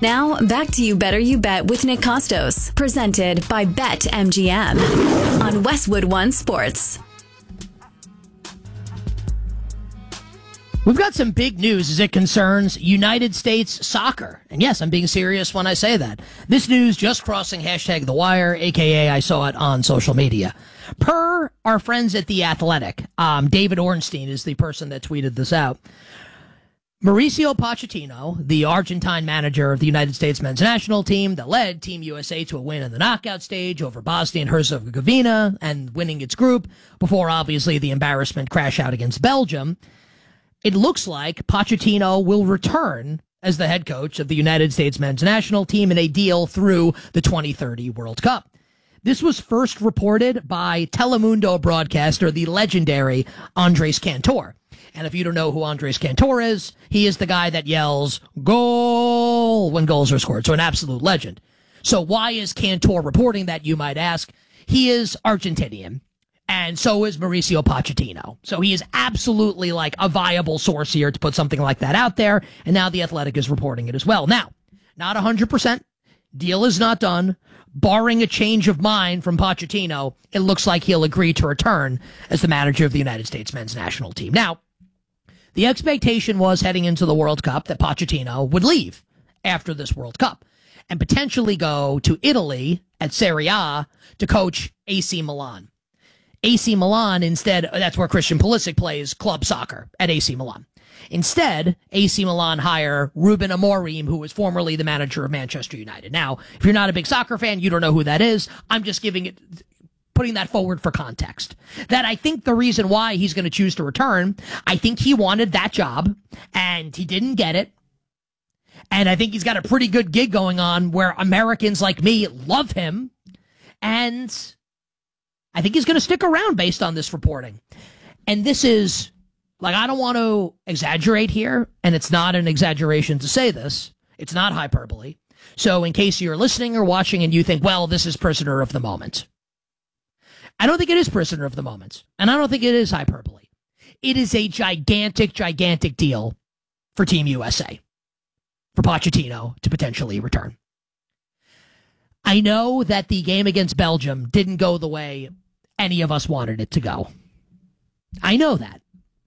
Now, back to You Better You Bet with Nick Costos, presented by BetMGM on Westwood One Sports. We've got some big news as it concerns United States soccer. And yes, I'm being serious when I say that. This news just crossing hashtag The Wire, a.k.a. I saw it on social media. Per our friends at The Athletic, David Ornstein is the person that tweeted this out. Mauricio Pochettino, the Argentine manager of the United States men's national team that led Team USA to a win in the knockout stage over Bosnia and Herzegovina and winning its group before obviously the embarrassment crash out against Belgium. It looks like Pochettino will return as the head coach of the United States men's national team in a deal through the 2030 World Cup. This was first reported by Telemundo broadcaster, the legendary Andres Cantor. And if you don't know who Andres Cantor is, he is the guy that yells, "Goal!" when goals are scored. So an absolute legend. So why is Cantor reporting that, you might ask? He is Argentinian. And so is Mauricio Pochettino. So he is absolutely like a viable source here to put something like that out there. And now The Athletic is reporting it as well. Now, not 100%. Deal is not done. Barring a change of mind from Pochettino, it looks like he'll agree to return as the manager of the United States men's national team. Now, the expectation was heading into the World Cup that Pochettino would leave after this World Cup and potentially go to Italy at Serie A to coach AC Milan. AC Milan instead, that's where Christian Pulisic plays club soccer at AC Milan. Instead, AC Milan hire Ruben Amorim, who was formerly the manager of Manchester United. Now, if you're not a big soccer fan, you don't know who that is. I'm just putting that forward for context. That I think the reason why he's going to choose to return, I think he wanted that job and he didn't get it. And I think he's got a pretty good gig going on where Americans like me love him. And I think he's going to stick around based on this reporting. And this is, like, I don't want to exaggerate here, and it's not an exaggeration to say this. It's not hyperbole. So in case you're listening or watching and you think, well, this is prisoner of the moment. I don't think it is prisoner of the moment, and I don't think it is hyperbole. It is a gigantic, gigantic deal for Team USA, for Pochettino to potentially return. I know that the game against Belgium didn't go the way any of us wanted it to go. I know that.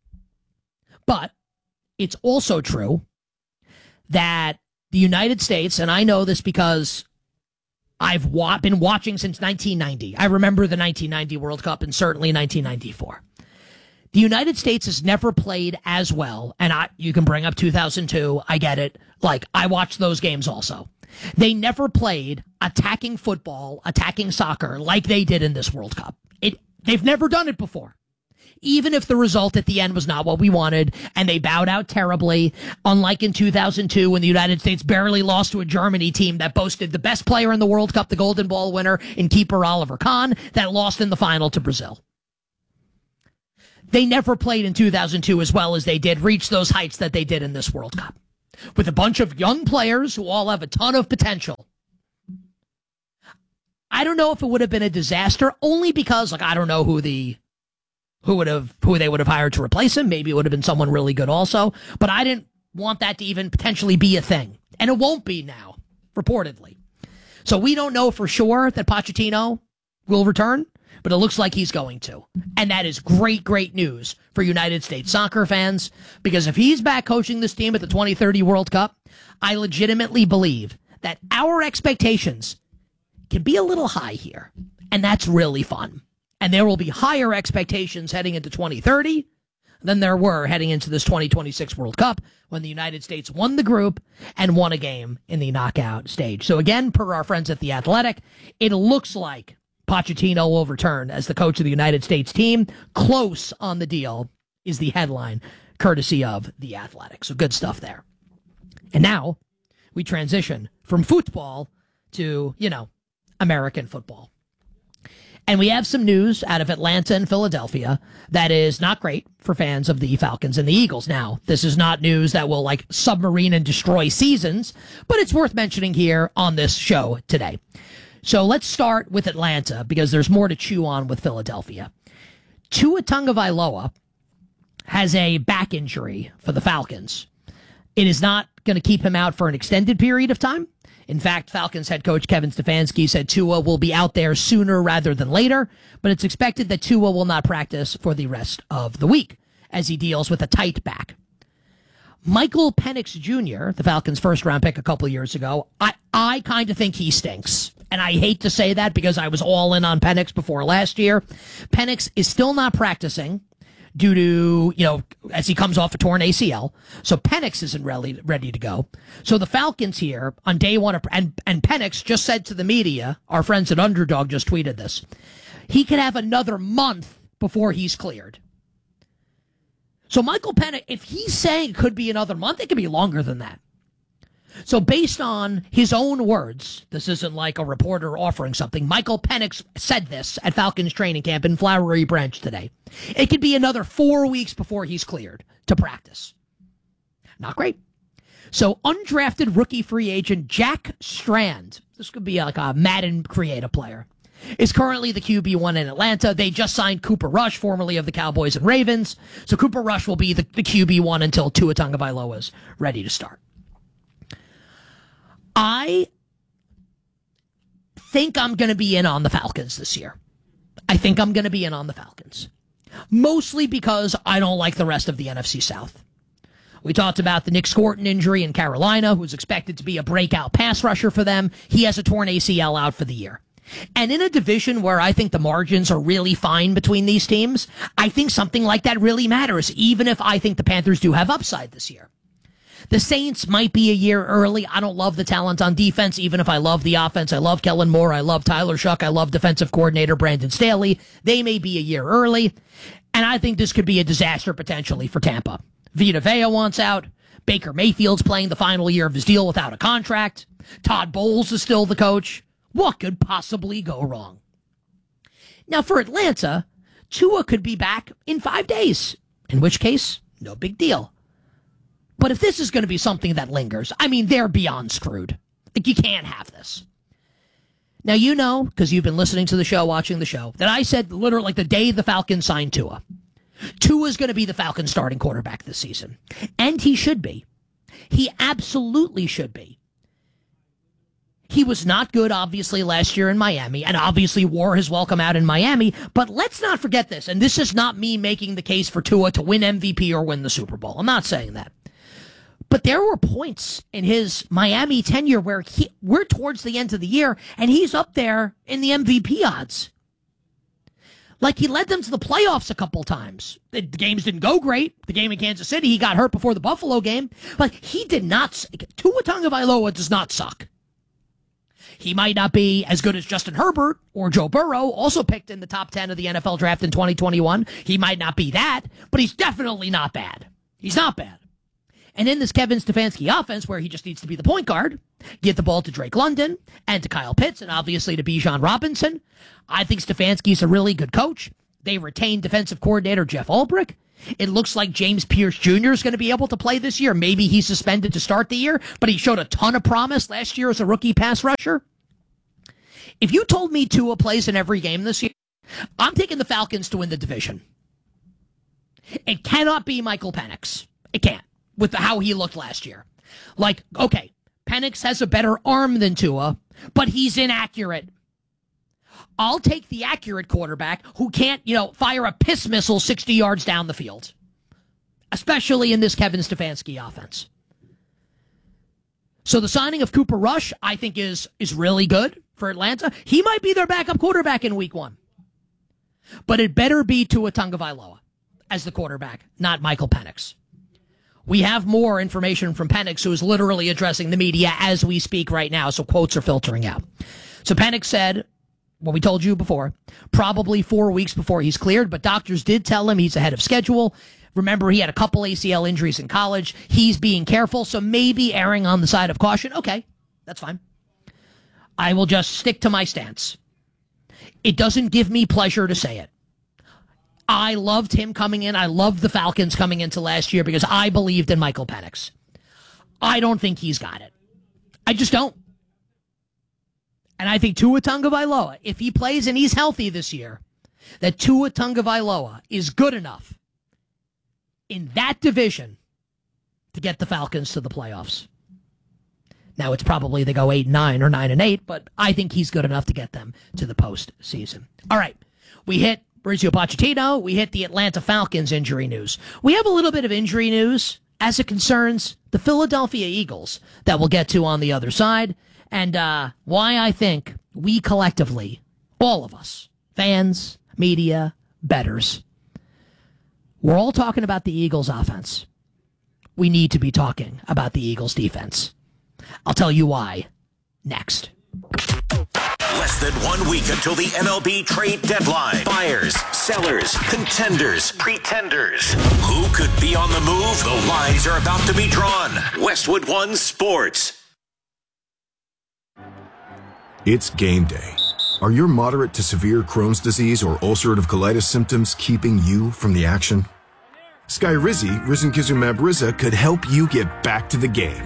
But it's also true that the United States, and I know this because I've been watching since 1990. I remember the 1990 World Cup and certainly 1994. The United States has never played as well, and you can bring up 2002, I get it. Like, I watched those games also. They never played attacking football, attacking soccer like they did in this World Cup. They've never done it before. Even if the result at the end was not what we wanted, and they bowed out terribly, unlike in 2002 when the United States barely lost to a Germany team that boasted the best player in the World Cup, the Golden Ball winner, in keeper Oliver Kahn, that lost in the final to Brazil. They never played in 2002 as well as they did, reach those heights that they did in this World Cup. With a bunch of young players who all have a ton of potential. I don't know if it would have been a disaster, only because, like, I don't know who they would have hired to replace him. Maybe it would have been someone really good also. But I didn't want that to even potentially be a thing. And it won't be now, reportedly. So we don't know for sure that Pochettino will return, but it looks like he's going to. And that is great, great news for United States soccer fans, because if he's back coaching this team at the 2030 World Cup, I legitimately believe that our expectations can be a little high here. And that's really fun. And there will be higher expectations heading into 2030 than there were heading into this 2026 World Cup when the United States won the group and won a game in the knockout stage. So again, per our friends at The Athletic, it looks like Pochettino will return as the coach of the United States team. Close on the deal is the headline, courtesy of The Athletic. So good stuff there. And now we transition from football to, American football. And we have some news out of Atlanta and Philadelphia that is not great for fans of the Falcons and the Eagles. Now, this is not news that will submarine and destroy seasons, but it's worth mentioning here on this show today. So let's start with Atlanta because there's more to chew on with Philadelphia. Tua Tagovailoa has a back injury for the Falcons. It is not going to keep him out for an extended period of time. In fact, Falcons head coach Kevin Stefanski said Tua will be out there sooner rather than later, but it's expected that Tua will not practice for the rest of the week as he deals with a tight back. Michael Penix Jr., the Falcons' first-round pick a couple of years ago, I kind of think he stinks. And I hate to say that because I was all in on Penix before last year. Penix is still not practicing due to, as he comes off a torn ACL. So Penix isn't ready to go. So the Falcons here on day one, and Penix just said to the media, our friends at Underdog just tweeted this, he could have another month before he's cleared. So Michael Penix, if he's saying it could be another month, it could be longer than that. So based on his own words, this isn't like a reporter offering something. Michael Penix said this at Falcons training camp in Flowery Branch today. It could be another 4 weeks before he's cleared to practice. Not great. So undrafted rookie free agent Jack Strand, this could be like a Madden creative player, is currently the QB1 in Atlanta. They just signed Cooper Rush, formerly of the Cowboys and Ravens. So Cooper Rush will be the QB1 until Tua Tagovailoa is ready to start. I think I'm going to be in on the Falcons this year. I think I'm going to be in on the Falcons. Mostly because I don't like the rest of the NFC South. We talked about the Nick Scorton injury in Carolina, who's expected to be a breakout pass rusher for them. He has a torn ACL out for the year. And in a division where I think the margins are really fine between these teams, I think something like that really matters, even if I think the Panthers do have upside this year. The Saints might be a year early. I don't love the talent on defense, even if I love the offense. I love Kellen Moore. I love Tyler Shuck. I love defensive coordinator Brandon Staley. They may be a year early. And I think this could be a disaster potentially for Tampa. Vita Vea wants out. Baker Mayfield's playing the final year of his deal without a contract. Todd Bowles is still the coach. What could possibly go wrong? Now for Atlanta, Tua could be back in 5 days, in which case, no big deal. But if this is going to be something that lingers, I mean, they're beyond screwed. Like, you can't have this. Now, you know, because you've been listening to the show, watching the show, that I said literally like the day the Falcons signed Tua. Tua's going to be the Falcons starting quarterback this season. And he should be. He absolutely should be. He was not good, obviously, last year in Miami, and obviously wore his welcome out in Miami. But let's not forget this, and this is not me making the case for Tua to win MVP or win the Super Bowl. I'm not saying that. But there were points in his Miami tenure where we're towards the end of the year, and he's up there in the MVP odds. Like, he led them to the playoffs a couple times. The games didn't go great. The game in Kansas City, he got hurt before the Buffalo game. But he did not. Tua Tagovailoa does not suck. He might not be as good as Justin Herbert or Joe Burrow, also picked in the top 10 of the NFL draft in 2021. He might not be that, but he's definitely not bad. He's not bad. And in this Kevin Stefanski offense, where he just needs to be the point guard, get the ball to Drake London and to Kyle Pitts and obviously to Bijan Robinson, I think Stefanski's a really good coach. They retained defensive coordinator Jeff Ulbrich. It looks like James Pierce Jr. is going to be able to play this year. Maybe he's suspended to start the year, but he showed a ton of promise last year as a rookie pass rusher. If you told me Tua plays in every game this year, I'm taking the Falcons to win the division. It cannot be Michael Penix. It can't. With how he looked last year. Like, okay, Penix has a better arm than Tua, but he's inaccurate. I'll take the accurate quarterback who can't, fire a piss missile 60 yards down the field. Especially in this Kevin Stefanski offense. So the signing of Cooper Rush, I think, is really good for Atlanta. He might be their backup quarterback in week 1. But it better be Tua Tagovailoa as the quarterback, not Michael Penix. We have more information from Penix, who is literally addressing the media as we speak right now, so quotes are filtering out. So Penix said, what we told you before, probably 4 weeks before he's cleared, but doctors did tell him he's ahead of schedule. Remember, he had a couple ACL injuries in college. He's being careful, so maybe erring on the side of caution. Okay, that's fine. I will just stick to my stance. It doesn't give me pleasure to say it. I loved him coming in. I loved the Falcons coming into last year because I believed in Michael Penix. I don't think he's got it. I just don't. And I think Tua Tagovailoa, if he plays and he's healthy this year, that Tua Tagovailoa is good enough in that division to get the Falcons to the playoffs. Now, it's probably they go 8-9 or 9-8, but I think he's good enough to get them to the postseason. All right, we hit Mauricio Pochettino. We hit the Atlanta Falcons injury news. We have a little bit of injury news as it concerns the Philadelphia Eagles that we'll get to on the other side, and why I think we collectively, all of us, fans, media, bettors, we're all talking about the Eagles offense. We need to be talking about the Eagles defense. I'll tell you why next. Less than 1 week until the MLB trade deadline. Buyers, sellers, contenders, pretenders. Who could be on the move? The lines are about to be drawn. Westwood One Sports. It's game day. Are your moderate to severe Crohn's disease or ulcerative colitis symptoms keeping you from the action? Skyrizi, risankizumab Riza, could help you get back to the game.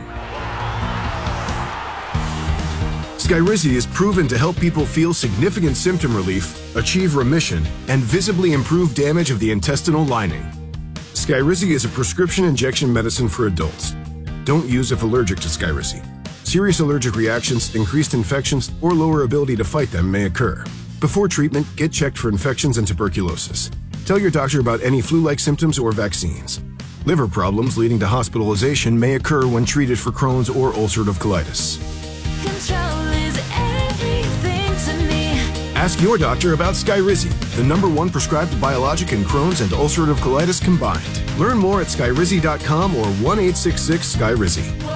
Skyrizi is proven to help people feel significant symptom relief, achieve remission, and visibly improve damage of the intestinal lining. Skyrizi is a prescription injection medicine for adults. Don't use if allergic to Skyrizi. Serious allergic reactions, increased infections, or lower ability to fight them may occur. Before treatment, get checked for infections and tuberculosis. Tell your doctor about any flu-like symptoms or vaccines. Liver problems leading to hospitalization may occur when treated for Crohn's or ulcerative colitis. Control is everything to me. Ask your doctor about Skyrizi, the #1 prescribed biologic in Crohn's and ulcerative colitis combined. Learn more at skyrizi.com or 1-866-SKYRIZI.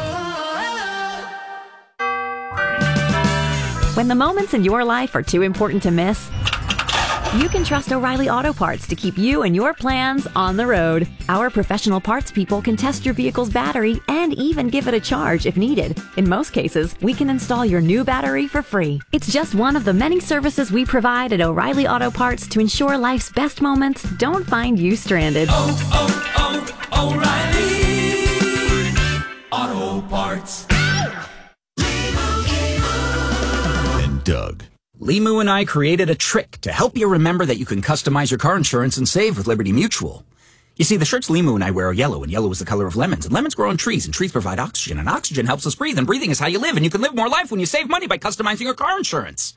When the moments in your life are too important to miss, you can trust O'Reilly Auto Parts to keep you and your plans on the road. Our professional parts people can test your vehicle's battery and even give it a charge if needed. In most cases, we can install your new battery for free. It's just one of the many services we provide at O'Reilly Auto Parts to ensure life's best moments don't find you stranded. O'Reilly Auto Parts. And Doug. Limu and I created a trick to help you remember that you can customize your car insurance and save with Liberty Mutual. You see, the shirts Limu and I wear are yellow, and yellow is the color of lemons, and lemons grow on trees, and trees provide oxygen, and oxygen helps us breathe, and breathing is how you live, and you can live more life when you save money by customizing your car insurance.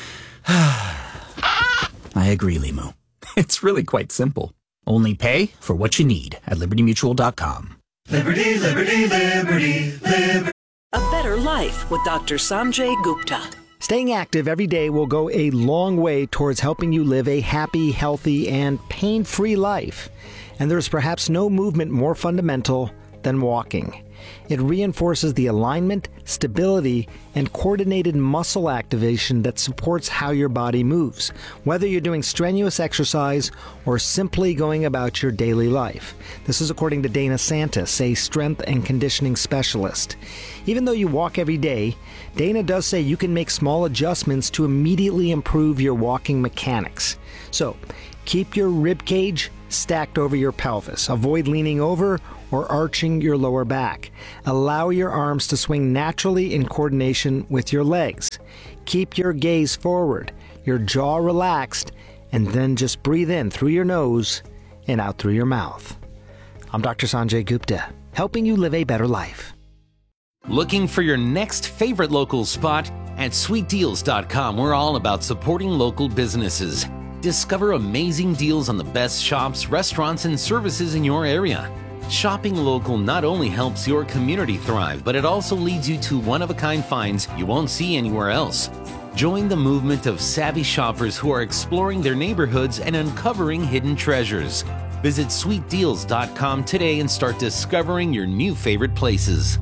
I agree, Limu. It's really quite simple. Only pay for what you need at LibertyMutual.com. Liberty, liberty, liberty, liberty. A better life with Dr. Sanjay Gupta. Staying active every day will go a long way towards helping you live a happy, healthy, and pain-free life. And there's perhaps no movement more fundamental than walking. It reinforces the alignment, stability, and coordinated muscle activation that supports how your body moves, whether you're doing strenuous exercise or simply going about your daily life. This is according to Dana Santis, a strength and conditioning specialist. Even though you walk every day, Dana does say you can make small adjustments to immediately improve your walking mechanics. So, keep your rib cage stacked over your pelvis. Avoid leaning over or arching your lower back. Allow your arms to swing naturally in coordination with your legs. Keep your gaze forward, your jaw relaxed, and then just breathe in through your nose and out through your mouth. I'm Dr. Sanjay Gupta, helping you live a better life. Looking for your next favorite local spot? At sweetdeals.com, we're all about supporting local businesses. Discover amazing deals on the best shops, restaurants, and services in your area. Shopping local not only helps your community thrive, but it also leads you to one-of-a-kind finds you won't see anywhere else. Join the movement of savvy shoppers who are exploring their neighborhoods and uncovering hidden treasures. Visit sweetdeals.com today and start discovering your new favorite places.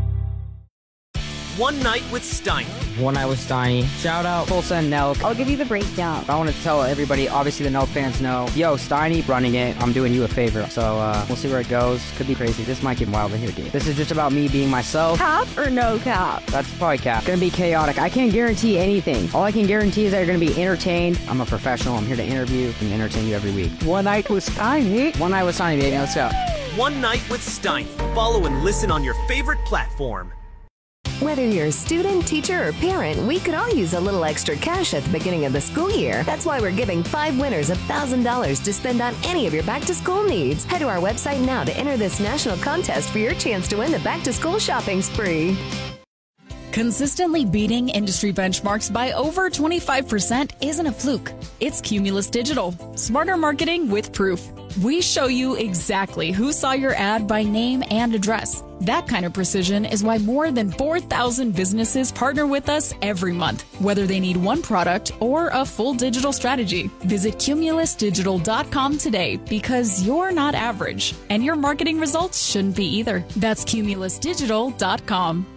One Night with Steiny. One Night with Steiny. Shout out Tulsa and Nelk. I'll give you the breakdown. I want to tell everybody, obviously the Nelk fans know, yo, Steiny running it, I'm doing you a favor. So we'll see where it goes. Could be crazy. This might get wild in here, dude. This is just about me being myself. Cap or no cap? That's probably cap. Gonna be chaotic. I can't guarantee anything. All I can guarantee is that you're gonna be entertained. I'm a professional. I'm here to interview and entertain you every week. One Night with Steiny. One Night with Steiny, baby. Let's go. One Night with Steiny. Follow and listen on your favorite platform. Whether you're a student, teacher, or parent, we could all use a little extra cash at the beginning of the school year. That's why we're giving 5 winners $1,000 to spend on any of your back-to-school needs. Head to our website now to enter this national contest for your chance to win the back-to-school shopping spree. Consistently beating industry benchmarks by over 25% isn't a fluke. It's Cumulus Digital. Smarter marketing with proof. We show you exactly who saw your ad by name and address. That kind of precision is why more than 4,000 businesses partner with us every month, whether they need one product or a full digital strategy. Visit cumulusdigital.com today because you're not average, and your marketing results shouldn't be either. That's cumulusdigital.com.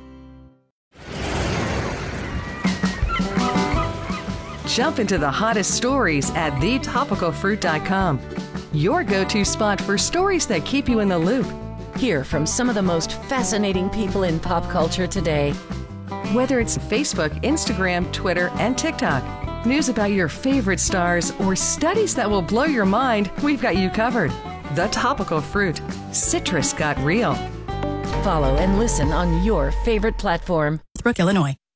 Jump into the hottest stories at thetopicalfruit.com. Your go-to spot for stories that keep you in the loop. Hear from some of the most fascinating people in pop culture today. Whether it's Facebook, Instagram, Twitter, and TikTok, news about your favorite stars, or studies that will blow your mind, we've got you covered. The Topical Fruit. Citrus got real. Follow and listen on your favorite platform. Brooke, Illinois.